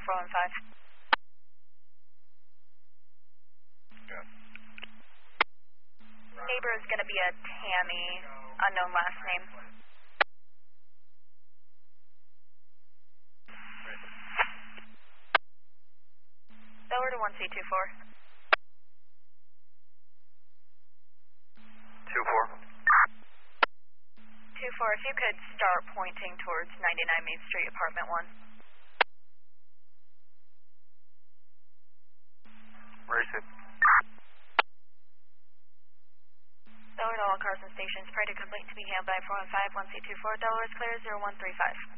415. Yeah. Neighbor is going to be a Tammy, unknown last name. Lower to 1C24. 2-4. 24, if you could start pointing towards 99 Main Street, apartment 1. Race it. Lower to all cars and stations. Pray to complete to be handled by 415 1C24. Delaware is clear 0135.